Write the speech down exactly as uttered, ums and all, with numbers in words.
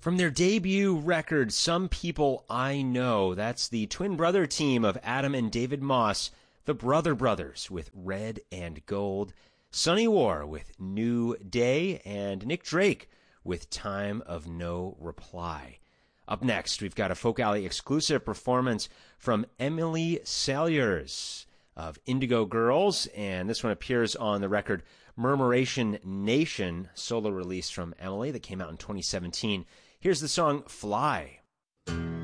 From their debut record, Some People I Know, that's the twin brother team of Adam and David Moss, the Brother Brothers with Red and Gold, Sunny War with New Day, and Nick Drake with Time of No Reply. Up next, we've got a Folk Alley exclusive performance from Emily Saliers of Indigo Girls, and this one appears on the record Murmuration Nation, solo release from Emily that came out in twenty seventeen. Here's the song Fly. Thank